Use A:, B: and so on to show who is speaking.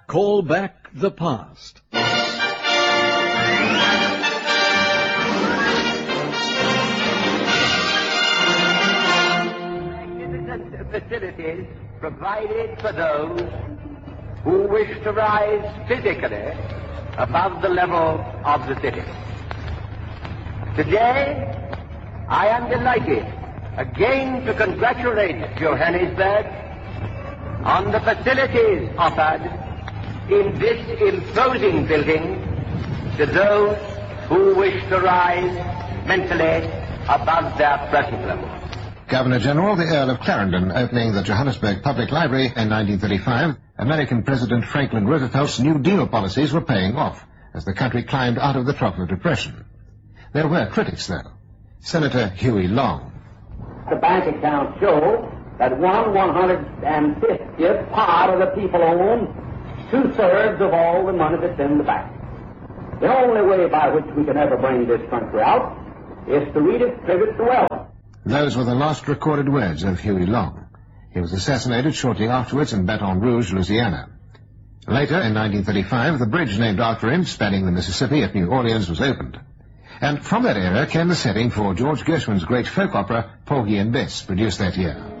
A: Call back the past.
B: Magnificent facilities provided for those who wish to rise physically above the level of the city. Today, I am delighted again to congratulate Johannesburg on the facilities offered in this imposing building to those who wish to rise mentally above their present level.
C: Governor-General, the Earl of Clarendon, opening the Johannesburg Public Library in 1935, American President Franklin Roosevelt's New Deal policies were paying off as the country climbed out of the trough of depression. There were critics, though. Senator Huey Long.
D: The bank accounts show that 1/150th part of the people own 2/3 of all the money that's in the bank. The only way by which we can ever bring this country out is to redistribute the wealth.
C: Those were the last recorded words of Huey Long. He was assassinated shortly afterwards in Baton Rouge, Louisiana. Later, in 1935, the bridge named after him, spanning the Mississippi at New Orleans, was opened. And from that era came the setting for George Gershwin's great folk opera, Porgy and Bess, produced that year.